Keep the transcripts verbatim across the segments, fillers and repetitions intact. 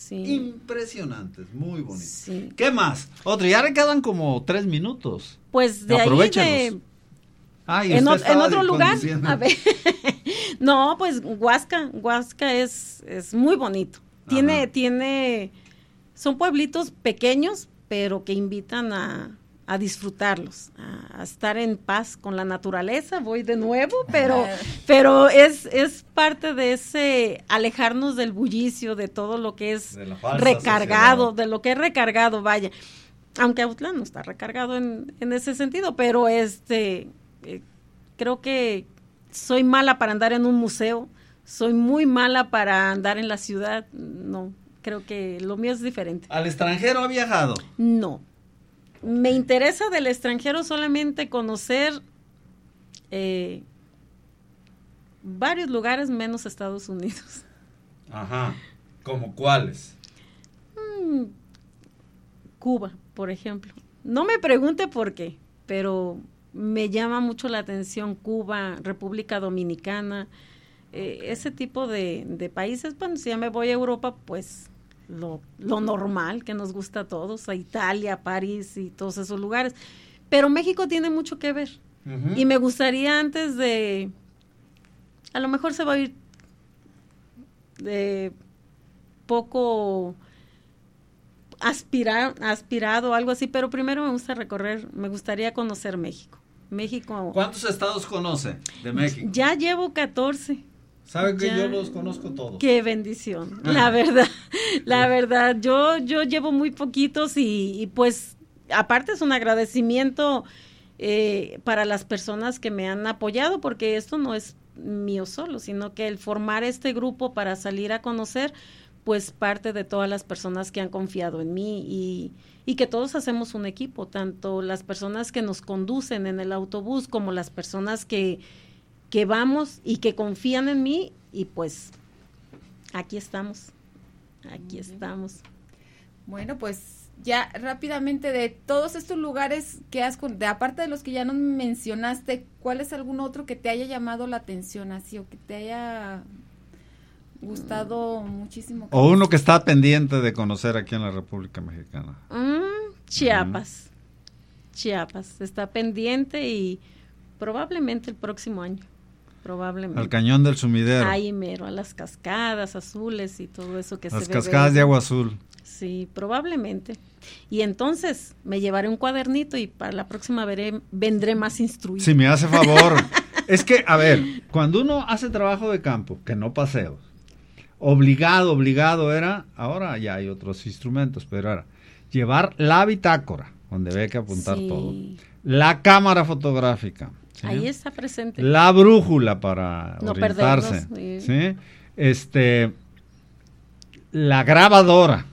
sí. Impresionantes, muy bonitos. Sí. ¿Qué más? Otro, ya le quedan como tres minutos. Pues de ahí de... Ah, y en, usted o, en otro lugar, conduciendo. a ver, no, pues Huasca, Huasca es, es muy bonito, tiene, Ajá. tiene, son pueblitos pequeños, pero que invitan a, a disfrutarlos, a, a estar en paz con la naturaleza, voy de nuevo, pero, pero es, es parte de ese alejarnos del bullicio, de todo lo que es recargado, sociedad. De lo que es recargado, vaya, aunque Autlán no está recargado en, en ese sentido, pero este... Eh, creo que soy mala para andar en un museo, soy muy mala para andar en la ciudad, no, creo que lo mío es diferente. ¿Al extranjero ha viajado? No, me interesa del extranjero solamente conocer eh, varios lugares menos Estados Unidos. Ajá, ¿como cuáles? Mm, Cuba, por ejemplo, no me pregunte por qué, pero... me llama mucho la atención Cuba, República Dominicana, eh, ese tipo de, de países. Bueno, si ya me voy a Europa, pues lo, lo normal que nos gusta a todos, a Italia, París y todos esos lugares. Pero México tiene mucho que ver. Uh-huh. Y me gustaría antes de, a lo mejor se va a ir de poco... aspirar, aspirado, algo así, pero primero me gusta recorrer, me gustaría conocer México. México. ¿Cuántos estados conoce de México? Ya llevo catorce. ¿Sabe que ya, yo los conozco todos? Qué bendición, la verdad, la verdad, yo, yo llevo muy poquitos y, y pues, aparte es un agradecimiento eh, para las personas que me han apoyado, porque esto no es mío solo, sino que el formar este grupo para salir a conocer, pues parte de todas las personas que han confiado en mí y, y que todos hacemos un equipo, tanto las personas que nos conducen en el autobús como las personas que, que vamos y que confían en mí y pues aquí estamos, aquí estamos. Bueno, pues ya rápidamente de todos estos lugares que has, de aparte de los que ya nos mencionaste, ¿cuál es algún otro que te haya llamado la atención así o que te haya... gustado muchísimo? O uno que está pendiente de conocer aquí en la República Mexicana. Mm, Chiapas. Mm. Chiapas está pendiente y probablemente el próximo año. Probablemente. Al Cañón del Sumidero. Ahí mero, a las cascadas azules y todo eso que las se ve. Las cascadas de agua azul. Sí, probablemente. Y entonces me llevaré un cuadernito y para la próxima veré, vendré más instruido. Si me hace favor. Es que, a ver, cuando uno hace trabajo de campo, que no paseos, obligado, obligado era, ahora ya hay otros instrumentos, pero era llevar la bitácora, donde había que apuntar sí. todo, la cámara fotográfica, ¿sí? Ahí está presente, la brújula para no orientarse, sí. ¿sí? este, la grabadora,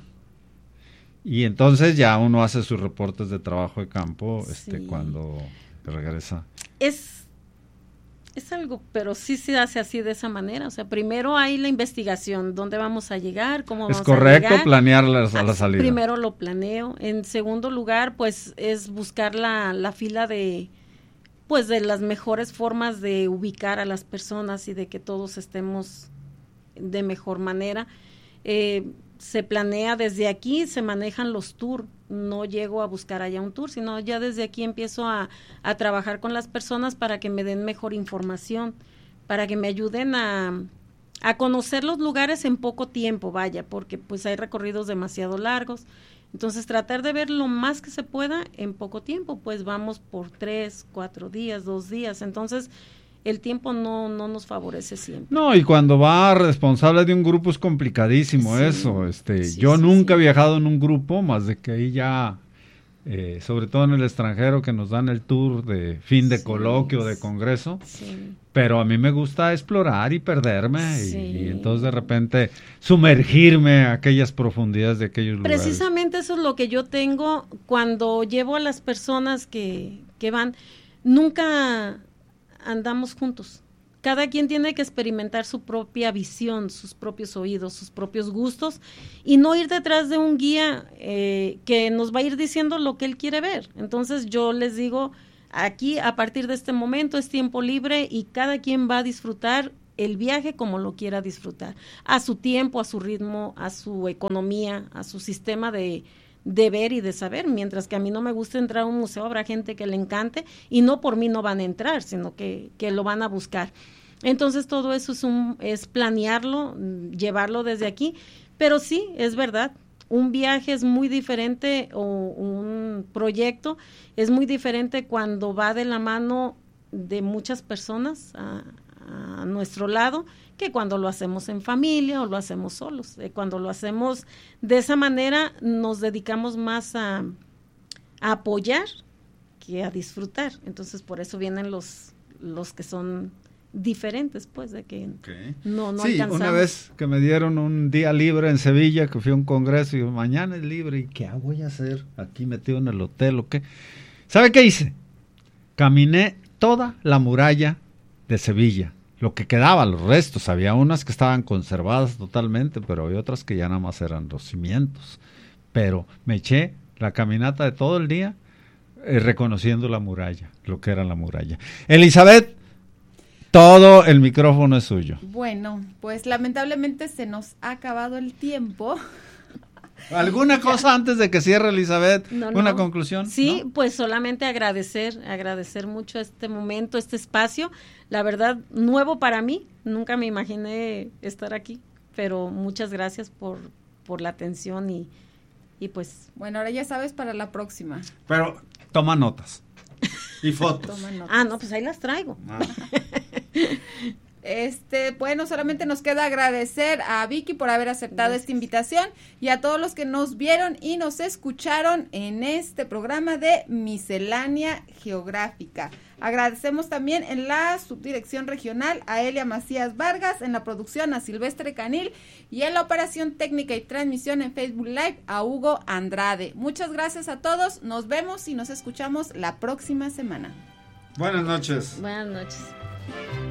y entonces ya uno hace sus reportes de trabajo de campo, este, sí. cuando regresa. Es Es algo, pero sí se hace así de esa manera, o sea, primero hay la investigación, dónde vamos a llegar, cómo vamos a llegar. Es correcto planear la, a la salida. Primero lo planeo, en segundo lugar, pues, es buscar la, la fila de, pues, de las mejores formas de ubicar a las personas y de que todos estemos de mejor manera. Eh, se planea desde aquí, se manejan los tours, no llego a buscar allá un tour, sino ya desde aquí empiezo a, a trabajar con las personas para que me den mejor información, para que me ayuden a, a conocer los lugares en poco tiempo, vaya, porque pues hay recorridos demasiado largos, entonces tratar de ver lo más que se pueda en poco tiempo, pues vamos por tres, cuatro días, dos días, entonces el tiempo no, no nos favorece siempre. No, y cuando va responsable de un grupo es complicadísimo sí, eso. Este, sí, yo sí, nunca sí. he viajado en un grupo, más de que ahí ya, eh, sobre todo en el extranjero, que nos dan el tour de fin de sí, coloquio, de congreso. Sí. Pero a mí me gusta explorar y perderme sí. y, y entonces de repente sumergirme a aquellas profundidades de aquellos lugares. Precisamente eso es lo que yo tengo cuando llevo a las personas que, que van. Nunca andamos juntos. Cada quien tiene que experimentar su propia visión, sus propios oídos, sus propios gustos y no ir detrás de un guía eh, que nos va a ir diciendo lo que él quiere ver. Entonces yo les digo, aquí a partir de este momento es tiempo libre y cada quien va a disfrutar el viaje como lo quiera disfrutar, a su tiempo, a su ritmo, a su economía, a su sistema de, de ver y de saber. Mientras que a mí no me gusta entrar a un museo, habrá gente que le encante y no por mí no van a entrar, sino que, que lo van a buscar. Entonces todo eso es, un, es planearlo, llevarlo desde aquí, pero sí, es verdad, un viaje es muy diferente o un proyecto es muy diferente cuando va de la mano de muchas personas a, a nuestro lado que cuando lo hacemos en familia o lo hacemos solos. Eh, cuando lo hacemos de esa manera nos dedicamos más a, a apoyar que a disfrutar. Entonces por eso vienen los, los que son diferentes, pues, de que okay. no, no sí, alcanzamos. Una vez que me dieron un día libre en Sevilla, que fui a un congreso, y yo, mañana es libre, ¿y qué voy a hacer aquí metido en el hotel o qué? ¿Sabe qué hice? Caminé toda la muralla de Sevilla, lo que quedaba, los restos, había unas que estaban conservadas totalmente, pero había otras que ya nada más eran los cimientos, pero me eché la caminata de todo el día eh, reconociendo la muralla, lo que era la muralla. Elizabeth, todo el micrófono es suyo. Bueno, pues lamentablemente se nos ha acabado el tiempo. ¿Alguna cosa antes de que cierre, Elizabeth? No, ¿Una no. conclusión? Sí, ¿no? Pues solamente agradecer, agradecer mucho este momento, este espacio. La verdad, nuevo para mí, nunca me imaginé estar aquí, pero muchas gracias por, por la atención y, y pues... Bueno, ahora ya sabes para la próxima. Pero toma notas. Y fotos. Toma notas. Ah, no, pues ahí las traigo. Ah. Este, bueno, solamente nos queda agradecer a Vicky por haber aceptado Gracias. Esta invitación y a todos los que nos vieron y nos escucharon en este programa de Miscelánea Geográfica. Agradecemos también en la subdirección regional a Elia Macías Vargas, en la producción a Silvestre Canil y en la operación técnica y transmisión en Facebook Live a Hugo Andrade. Muchas gracias a todos, nos vemos y nos escuchamos la próxima semana. Buenas noches. Buenas noches.